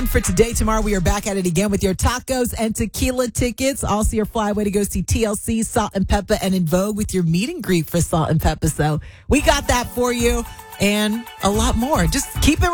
For today, tomorrow, we are back at it again with your tacos and tequila tickets. Also, your flyway to go see TLC, Salt and Peppa, and In Vogue with your meet and greet for Salt and Peppa. So we got that for you and a lot more. Just keep it